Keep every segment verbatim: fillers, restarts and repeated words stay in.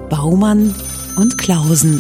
Baumann und Klausen.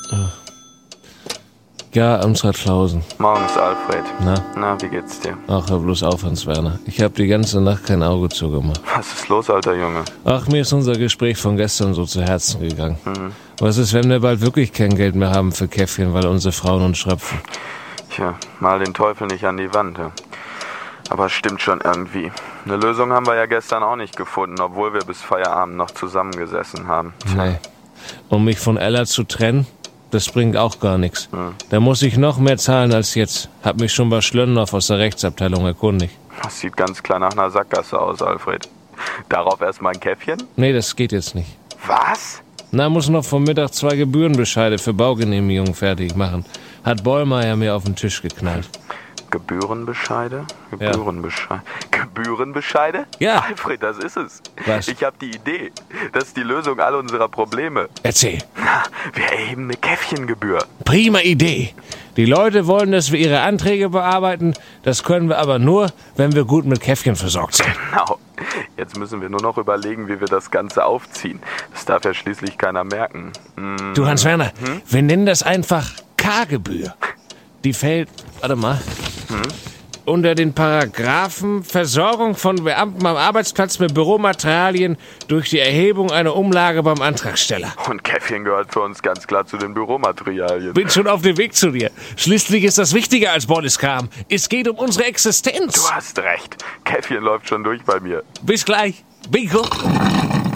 Ja, Amtsrat Klausen. Morgens, Alfred. Na? Na, wie geht's dir? Ach, hör bloß auf, Hans-Werner. Ich hab die ganze Nacht kein Auge zugemacht. Was ist los, alter Junge? Ach, mir ist unser Gespräch von gestern so zu Herzen gegangen. Hm. Was ist, wenn wir bald wirklich kein Geld mehr haben für Käffchen, weil unsere Frauen uns schröpfen? Tja, mal den Teufel nicht an die Wand. Ja. Aber es stimmt schon irgendwie. Eine Lösung haben wir ja gestern auch nicht gefunden, obwohl wir bis Feierabend noch zusammengesessen haben. Tja. Nee. Um mich von Ella zu trennen, das bringt auch gar nichts. Hm. Da muss ich noch mehr zahlen als jetzt. Hab mich schon bei Schlönnow aus der Rechtsabteilung erkundigt. Das sieht ganz klar nach einer Sackgasse aus, Alfred. Darauf erstmal ein Käffchen? Nee, das geht jetzt nicht. Was? Na, muss noch vom Mittag zwei Gebührenbescheide für Baugenehmigungen fertig machen. Hat Bollmeier mir auf den Tisch geknallt. Gebührenbescheide? Gebührenbescheide? Ja. Gebührenbescheide? Ja. Alfred, das ist es. Was? Ich habe die Idee. Das ist die Lösung all unserer Probleme. Erzähl. Na, wir erheben eine Käffchengebühr. Prima Idee. Die Leute wollen, dass wir ihre Anträge bearbeiten. Das können wir aber nur, wenn wir gut mit Käffchen versorgt sind. Genau. Jetzt müssen wir nur noch überlegen, wie wir das Ganze aufziehen. Das darf ja schließlich keiner merken. Hm. Du, Hans-Werner, hm? wir nennen das einfach K-Gebühr. Die fällt, warte mal, hm? unter den Paragraphen Versorgung von Beamten am Arbeitsplatz mit Büromaterialien durch die Erhebung einer Umlage beim Antragsteller. Und Käffchen gehört für uns ganz klar zu den Büromaterialien. Bin schon auf dem Weg zu dir. Schließlich ist das wichtiger als Bodyskram. Es geht um unsere Existenz. Du hast recht. Käffchen läuft schon durch bei mir. Bis gleich. Bingo.